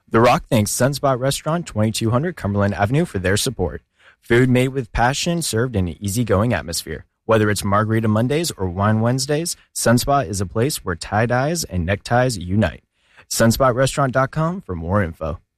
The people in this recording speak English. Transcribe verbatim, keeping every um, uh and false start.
The Rock thanks Sunspot Restaurant, twenty-two hundred Cumberland Avenue for their support. Food made with passion, served in an easygoing atmosphere. Whether it's Margarita Mondays or Wine Wednesdays, Sunspot is a place where tie-dyes and neckties unite. sunspot restaurant dot com for more info.